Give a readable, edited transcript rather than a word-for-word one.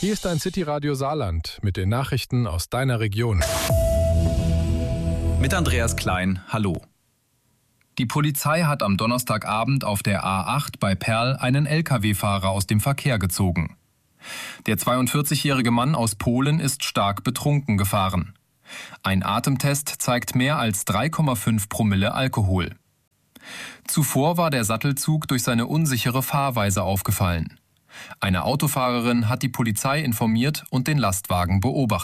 Hier ist ein City-Radio Saarland mit den Nachrichten aus deiner Region. Mit Andreas Klein, hallo. Die Polizei hat am Donnerstagabend auf der A8 bei Perl einen Lkw-Fahrer aus dem Verkehr gezogen. Der 42-jährige Mann aus Polen ist stark betrunken gefahren. Ein Atemtest zeigt mehr als 3,5 Promille Alkohol. Zuvor war der Sattelzug durch seine unsichere Fahrweise aufgefallen. Eine Autofahrerin hat die Polizei informiert und den Lastwagen beobachtet.